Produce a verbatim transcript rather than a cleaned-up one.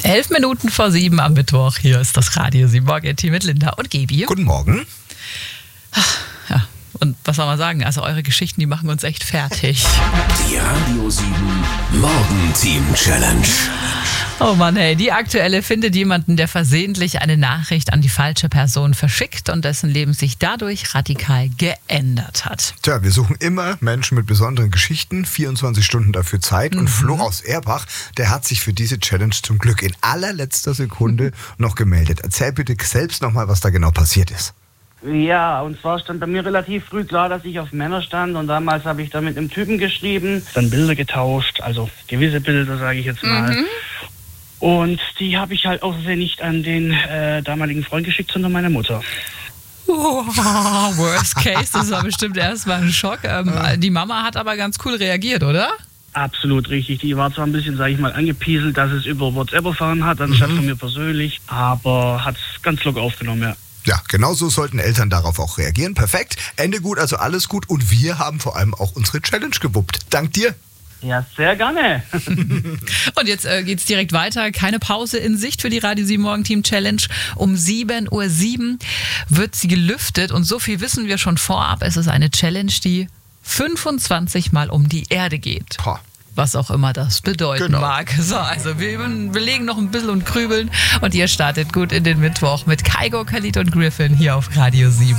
Elf Minuten vor sieben am Mittwoch. Hier ist das Radio sieben Morgen-Team mit Linda und Gebi. Guten Morgen. Ja, und was soll man sagen? Also eure Geschichten, die machen uns echt fertig. Die Radio sieben Morgen-Team-Challenge. Oh Mann, hey, die aktuelle findet jemanden, der versehentlich eine Nachricht an die falsche Person verschickt und dessen Leben sich dadurch radikal geändert hat. Tja, wir suchen immer Menschen mit besonderen Geschichten, vierundzwanzig Stunden dafür Zeit. Und Mhm. Flo aus Erbach, der hat sich für diese Challenge zum Glück in allerletzter Sekunde noch gemeldet. Erzähl bitte selbst nochmal, was da genau passiert ist. Ja, und zwar stand bei mir relativ früh klar, dass ich auf Männer stand, und damals habe ich da mit einem Typen geschrieben, dann Bilder getauscht, also gewisse Bilder, sage ich jetzt mal. Mhm. Und die habe ich halt außersehen nicht an den äh, damaligen Freund geschickt, sondern meine Mutter. Oh, worst case, das war bestimmt erstmal ein Schock. Ähm, die Mama hat aber ganz cool reagiert, oder? Absolut richtig. Die war zwar ein bisschen, sage ich mal, angepieselt, dass es über WhatsApp erfahren hat, anstatt Mhm. von mir persönlich, aber hat es ganz locker aufgenommen, ja. Ja, genau so sollten Eltern darauf auch reagieren. Perfekt, Ende gut, also alles gut. Und wir haben vor allem auch unsere Challenge gewuppt. Dank dir. Ja, sehr gerne. Und jetzt äh, geht's direkt weiter. Keine Pause in Sicht für die Radio sieben Morgen-Team Challenge. Um sieben Uhr sieben wird sie gelüftet. Und so viel wissen wir schon vorab. Es ist eine Challenge, die fünfundzwanzig Mal um die Erde geht. Pah. Was auch immer das bedeuten Genau. mag. So, also wir überlegen noch ein bisschen und grübeln. Und ihr startet gut in den Mittwoch mit Kygo, Khalid und Griffin hier auf Radio sieben.